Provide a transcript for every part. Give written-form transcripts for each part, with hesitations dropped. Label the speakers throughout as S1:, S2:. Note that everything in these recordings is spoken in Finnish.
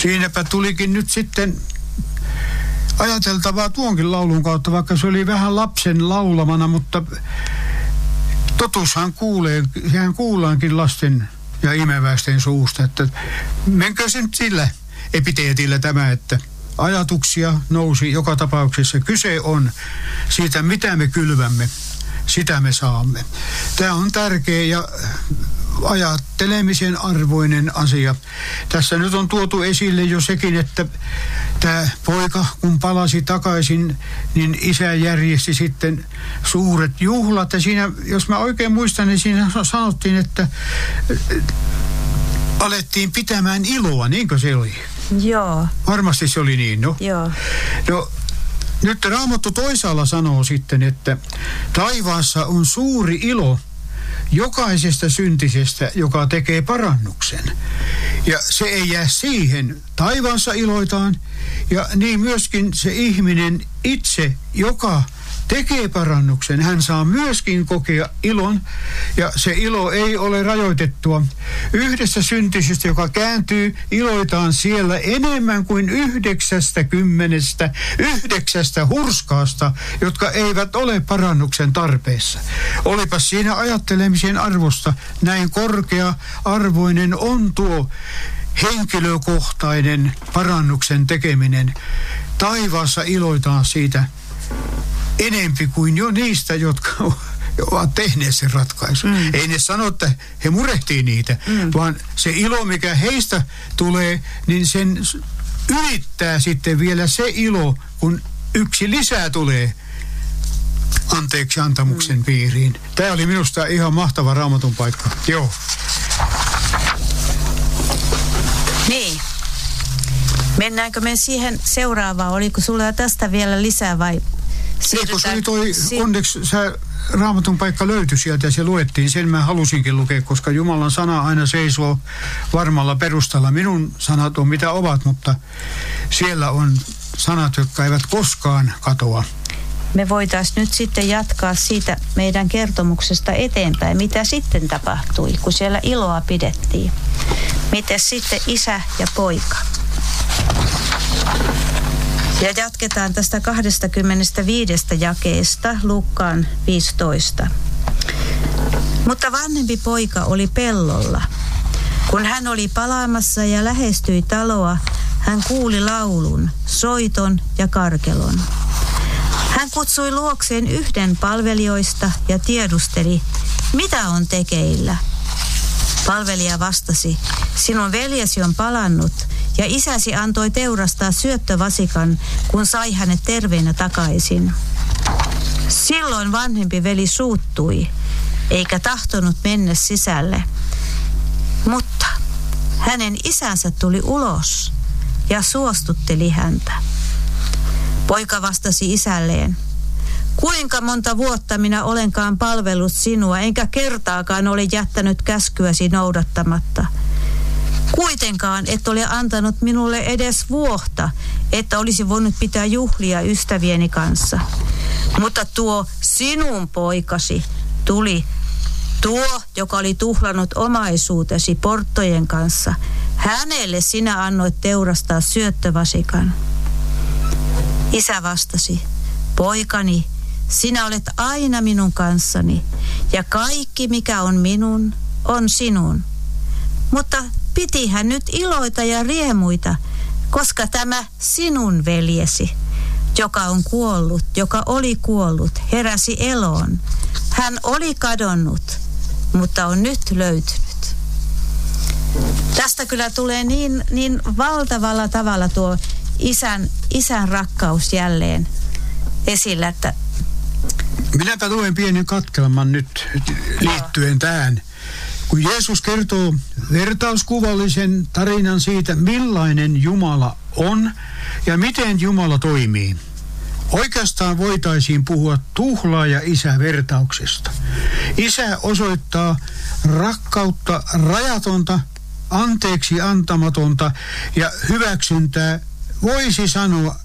S1: Siinäpä tulikin nyt sitten ajateltavaa tuonkin laulun kautta, vaikka se oli vähän lapsen laulamana, mutta totuushan sehän kuullaankin lasten ja imeväisten suusta, että menkö se nyt sillä epiteetillä tämä, että ajatuksia nousi joka tapauksessa. Kyse on siitä, mitä me kylvämme, sitä me saamme. Tämä on tärkeä ja ajattelemisen arvoinen asia. Tässä nyt on tuotu esille jo sekin, että tämä poika, kun palasi takaisin, niin isä järjesti sitten suuret juhlat. Ja siinä, jos mä oikein muistan, niin siinä sanottiin, että alettiin pitämään iloa, niinkö se oli?
S2: Joo.
S1: Varmasti se oli niin, no?
S2: Joo.
S1: No, nyt Raamattu toisaalla sanoo sitten, että taivaassa on suuri ilo jokaisesta syntisestä, joka tekee parannuksen. Ja se ei jää siihen. Taivaassa iloitaan ja niin myöskin se ihminen itse, joka tekee parannuksen, hän saa myöskin kokea ilon, ja se ilo ei ole rajoitettua. Yhdestä syntisestä, joka kääntyy, iloitaan siellä enemmän kuin 99 hurskaasta, jotka eivät ole parannuksen tarpeessa. Olipa siinä ajattelemisen arvosta, näin korkea-arvoinen on tuo henkilökohtainen parannuksen tekeminen. Taivaassa iloitaan siitä enempi kuin jo niistä, jotka ovat tehneet sen ratkaisun. Ei ne sano, että he murehtii niitä, vaan se ilo, mikä heistä tulee, niin sen ylittää sitten vielä se ilo, kun yksi lisää tulee anteeksi antamuksen piiriin. Tämä oli minusta ihan mahtava Raamatun paikka. Joo.
S2: Niin. Mennäänkö me siihen seuraavaan? Oliko sulla tästä vielä lisää vai siirrytään?
S1: Onneksi Raamatun paikka löytyi sieltä ja se luettiin. Sen mä halusinkin lukea, koska Jumalan sana aina seisoo varmalla perustalla. Minun sanat on mitä ovat, mutta siellä on sanat, jotka eivät koskaan katoa.
S2: Me voitaisiin nyt sitten jatkaa siitä meidän kertomuksesta eteenpäin, mitä sitten tapahtui, kun siellä iloa pidettiin. Miten sitten isä ja poika? Ja jatketaan tästä 25 jakeesta Luukkaan 15. Mutta vanhempi poika oli pellolla. Kun hän oli palaamassa ja lähestyi taloa, hän kuuli laulun, soiton ja karkelon. Hän kutsui luokseen yhden palvelijoista ja tiedusteli, mitä on tekeillä. Palvelija vastasi, sinun veljesi on palannut ja isäsi antoi teurastaa syöttövasikan, kun sai hänet terveenä takaisin. Silloin vanhempi veli suuttui, eikä tahtonut mennä sisälle. Mutta hänen isänsä tuli ulos ja suostutteli häntä. Poika vastasi isälleen, kuinka monta vuotta minä olenkaan palvellut sinua, enkä kertaakaan ole jättänyt käskyäsi noudattamatta. Kuitenkaan et ole antanut minulle edes vuohta, että olisi voinut pitää juhlia ystävieni kanssa. Mutta tuo sinun poikasi tuli, tuo, joka oli tuhlannut omaisuutesi porttojen kanssa. Hänelle sinä annoit teurastaa syöttövasikan. Isä vastasi, poikani, sinä olet aina minun kanssani, ja kaikki mikä on minun, on sinun. Mutta pitihän nyt iloita ja riemuita, koska tämä sinun veljesi, joka on kuollut, joka oli kuollut, heräsi eloon. Hän oli kadonnut, mutta on nyt löytynyt. Tästä kyllä tulee niin valtavalla tavalla tuo isän rakkaus jälleen esillä, että
S1: minäpä luen pienen katkelman nyt liittyen tähän. Kun Jeesus kertoo vertauskuvallisen tarinan siitä, millainen Jumala on ja miten Jumala toimii. Oikeastaan voitaisiin puhua tuhlaaja-isä-vertauksesta. Isä osoittaa rakkautta rajatonta, anteeksi antamatonta ja hyväksyntää, voisi sanoa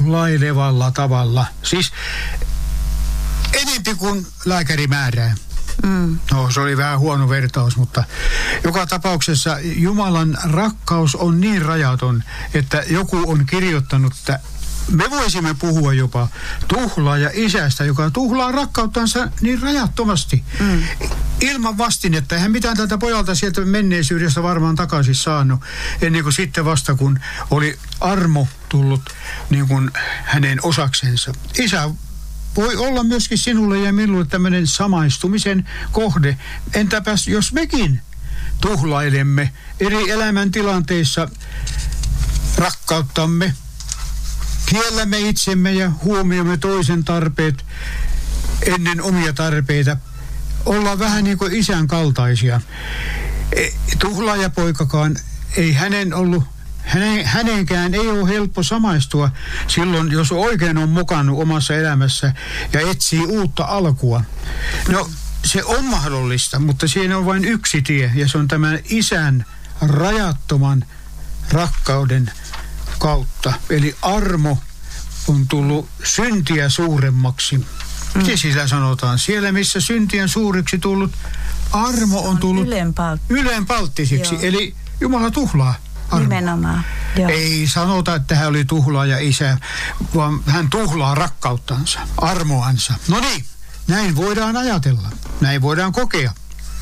S1: tuhlailevalla tavalla. Siis enempi kuin lääkäri määrää. No, se oli vähän huono vertaus, mutta joka tapauksessa Jumalan rakkaus on niin rajaton, että joku on kirjoittanut, että me voisimme puhua jopa tuhlaaja isästä, joka tuhlaa rakkauttansa niin rajattomasti. Ilman vastinetta. Eihän mitään tältä pojalta sieltä menneisyydestä varmaan takaisin saanut, ennen kuin sitten vasta, kun oli armo tullut niin kuin hänen osaksensa. Isä voi olla myöskin sinulle ja minulle tämmöinen samaistumisen kohde. Entäpäs jos mekin tuhlailemme eri elämäntilanteissa rakkauttamme, kiellämme itsemme ja huomioimme toisen tarpeet ennen omia tarpeita. Ollaan vähän niin kuin isän kaltaisia. Tuhlaajapoikakaan ei hänenkään ei ole helppo samaistua silloin, jos oikein on mukannut omassa elämässä ja etsii uutta alkua. No, se on mahdollista, mutta siinä on vain yksi tie, ja se on tämän isän rajattoman rakkauden kautta. Eli armo on tullut syntiä suuremmaksi. Miten sillä sanotaan? Siellä, missä synti on suuriksi tullut, armo on tullut ylenpalttiseksi. Eli Jumala tuhlaa armoa.
S2: Nimenomaan. Joo.
S1: Ei sanota, että hän oli tuhlaaja isä, vaan hän tuhlaa rakkauttansa, armoansa. No niin, näin voidaan ajatella. Näin voidaan kokea.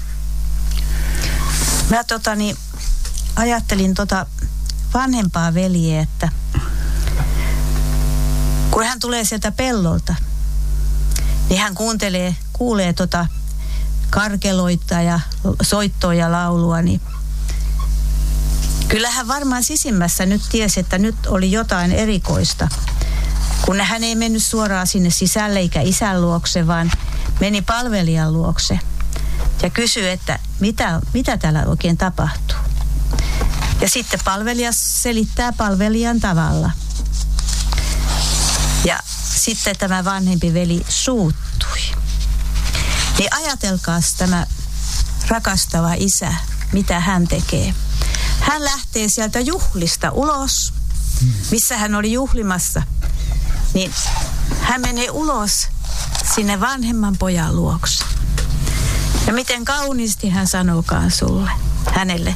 S2: Mä ajattelin vanhempaa veljeä, että kun hän tulee sieltä pellolta, niin hän kuulee karkeloita ja soittoa ja laulua, niin kyllä hän varmaan sisimmässä nyt tiesi, että nyt oli jotain erikoista. Kun hän ei mennyt suoraan sinne sisälle eikä isän luokse, vaan meni palvelijan luokse ja kysyi, että mitä täällä oikein tapahtuu. Ja sitten palvelija selittää palvelijan tavalla. Ja sitten tämä vanhempi veli suuttui. Niin ajatelkaas tämä rakastava isä, mitä hän tekee. Hän lähtee sieltä juhlista ulos, missä hän oli juhlimassa. Niin hän menee ulos sinne vanhemman pojan luokse. Ja miten kauniisti hän sanookaan hänelle.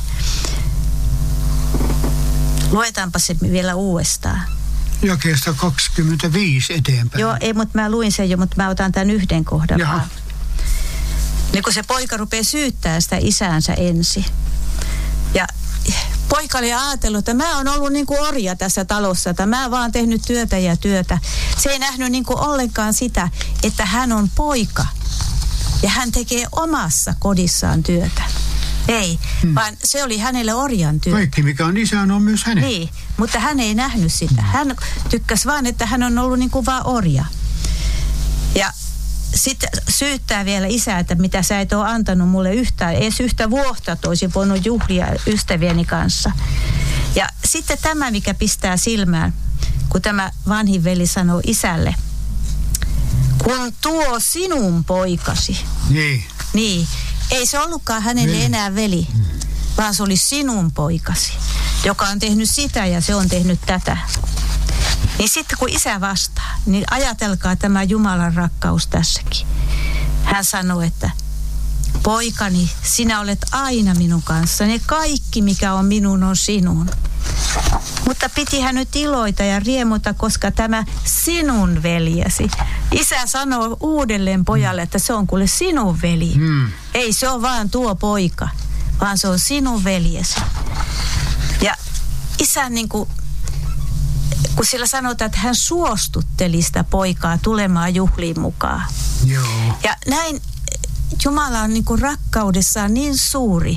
S2: Luetaanpa se vielä uudestaan.
S1: Jakeesta 25 eteenpäin.
S2: Joo, ei, mutta mä luin sen jo, mutta mä otan tämän yhden kohdan vaan. Niin kun se poika rupeaa syyttämään sitä isäänsä ensin. Ja poika oli ajatellut, että mä oon ollut niin kuin orja tässä talossa, että mä oon vaan tehnyt työtä ja työtä. Se ei nähnyt niin kuin ollenkaan sitä, että hän on poika ja hän tekee omassa kodissaan työtä. Ei, vaan se oli hänelle orjan työ.
S1: Kaikki, mikä on isän, on myös hänen.
S2: Niin, mutta hän ei nähnyt sitä. Hän tykkäsi vaan, että hän on ollut niin kuin vaan orja. Ja sitten syyttää vielä isää, että mitä sä et ole antanut mulle edes yhtä vuotta, että olisin voinut juhlia ystävieni kanssa. Ja sitten tämä, mikä pistää silmään, kun tämä vanhin veli sanoo isälle, kun tuo sinun poikasi. Niin. Ei se ollutkaan hänelle enää veli, vaan se oli sinun poikasi, joka on tehnyt sitä ja se on tehnyt tätä. Niin sitten kun isä vastaa, niin ajatelkaa tämä Jumalan rakkaus tässäkin. Hän sanoi, että poikani, sinä olet aina minun kanssani. Kaikki, mikä on minun, on sinun. Mutta pitihän nyt iloita ja riemuta, koska tämä sinun veljesi. Isä sanoo uudelleen pojalle, että se on kuule sinun veli. Ei se ole vaan tuo poika, vaan se on sinun veljesi. Ja isä niin kuin, kun sillä sanotaan, että hän suostutteli sitä poikaa tulemaan juhliin mukaan.
S1: Joo.
S2: Ja näin Jumala on niin kuin rakkaudessaan niin suuri,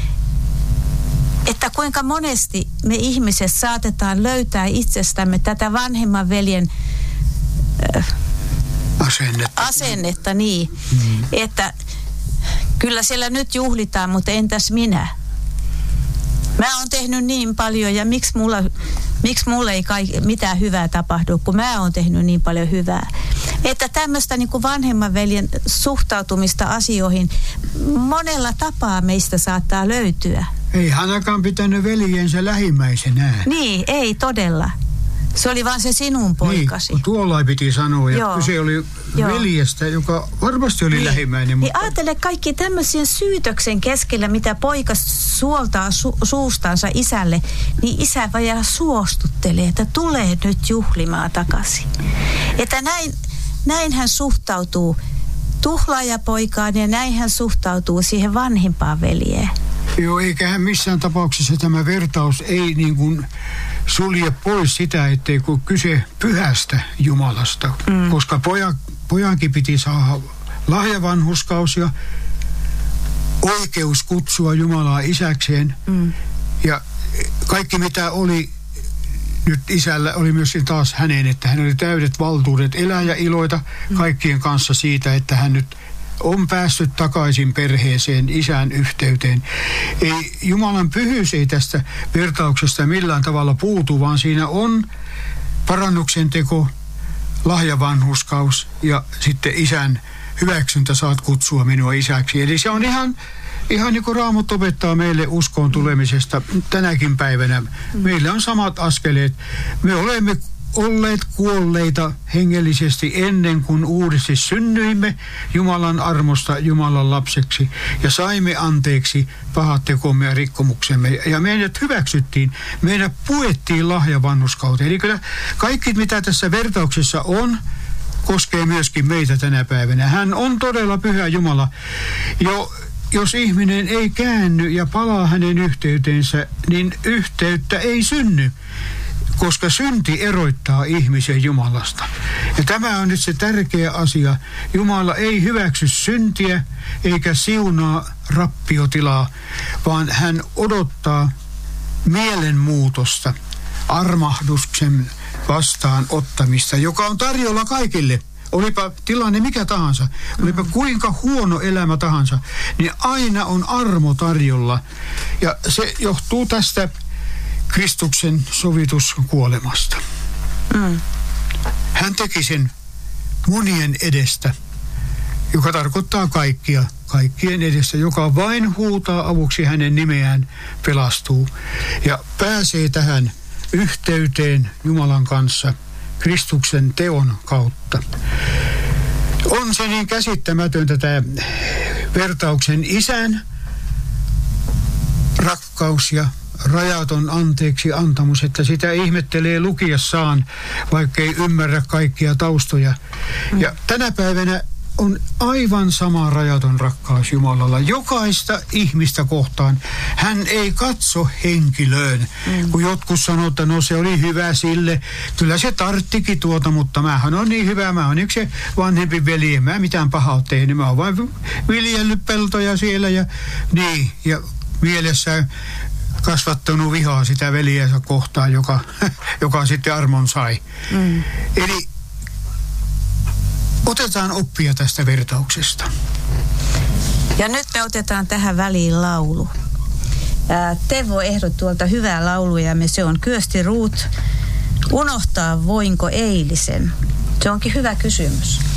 S2: että kuinka monesti me ihmiset saatetaan löytää itsestämme tätä vanhemman veljen asennetta niin, että kyllä siellä nyt juhlitaan, mutta entäs minä? Mä oon tehnyt niin paljon ja miksi mulle ei mitään hyvää tapahdu, kun mä oon tehnyt niin paljon hyvää. Että tämmöistä niin kuin vanhemman veljen suhtautumista asioihin monella tapaa meistä saattaa löytyä.
S1: Ei hänäkään pitänyt veljensä lähimmäisenään.
S2: Niin, ei todella. Se oli vaan se sinun poikasi.
S1: Niin, tuolla piti sanoa. Ja kyse oli veljestä, joka varmasti oli lähimmäinen.
S2: Mutta... Niin ajattele kaikki tämmöisiä syytöksen keskellä, mitä poika suoltaa suustansa isälle, niin isä vajaa suostuttelee, että tulee nyt juhlimaan takaisin. Että näin hän suhtautuu tuhlaajapoikaan ja näin hän suhtautuu siihen vanhimpaan veljeen.
S1: Joo, eiköhän missään tapauksessa tämä vertaus ei niin kuin sulje pois sitä, ettei kun kyse pyhästä Jumalasta. Koska pojankin piti saada lahjavanhurskaus ja oikeus kutsua Jumalaa isäkseen. Ja kaikki mitä oli nyt isällä oli myöskin taas hänen, että hän oli täydet valtuudet elää ja iloita kaikkien kanssa siitä, että hän nyt on päässyt takaisin perheeseen, isän yhteyteen. Ei, Jumalan pyhyys ei tästä vertauksesta millään tavalla puutu, vaan siinä on parannuksen teko, lahjavanhurskaus ja sitten isän hyväksyntä, saat kutsua minua isäksi. Eli se on ihan niin kuin Raamattu opettaa meille uskoon tulemisesta tänäkin päivänä. Meillä on samat askeleet. Me olemme olleet kuolleita hengellisesti ennen kuin uudesti synnyimme Jumalan armosta Jumalan lapseksi ja saimme anteeksi pahat tekomme ja rikkomuksemme ja meidät hyväksyttiin, meidät puettiin lahjavanhurskauteen. Eli kyllä kaikki mitä tässä vertauksessa on, koskee myöskin meitä tänä päivänä. Hän on todella pyhä Jumala. Jos ihminen ei käänny ja palaa hänen yhteyteensä, niin yhteyttä ei synny, koska synti eroittaa ihmisen Jumalasta. Ja tämä on nyt se tärkeä asia. Jumala ei hyväksy syntiä eikä siunaa rappiotilaa, vaan hän odottaa mielenmuutosta, armahduksen vastaanottamista, joka on tarjolla kaikille. Olipa tilanne mikä tahansa, olipa kuinka huono elämä tahansa, niin aina on armo tarjolla. Ja se johtuu tästä Kristuksen sovituskuolemasta. Hän teki sen monien edestä, joka tarkoittaa kaikkien edestä, joka vain huutaa avuksi hänen nimeään, pelastuu ja pääsee tähän yhteyteen Jumalan kanssa Kristuksen teon kautta. On se niin käsittämätöntä tämä vertauksen isän rakkaus ja rajaton anteeksi antamus, että sitä ihmettelee lukiessaan, vaikka ei ymmärrä kaikkia taustoja. Ja tänä päivänä on aivan sama rajaton rakkaus Jumalalla jokaista ihmistä kohtaan. Hän ei katso henkilöön. Kun jotkut sanoo, että no se oli hyvä sille, kyllä se tarttikin tuota, mutta mähän on niin hyvä, mä oon yksi vanhempi veli, mä mitään pahaa tehnyt, mä oon vain viljellyt peltoja siellä ja niin, ja mielessä kasvattanut vihaa sitä veljensä kohtaan, joka sitten armon sai. Eli otetaan oppia tästä vertauksesta.
S2: Ja nyt me otetaan tähän väliin laulu. Teuvo ehdotti tuolta hyvää lauluja, se on Kyösti Ruut. Unohtaa voinko eilisen? Se onkin hyvä kysymys.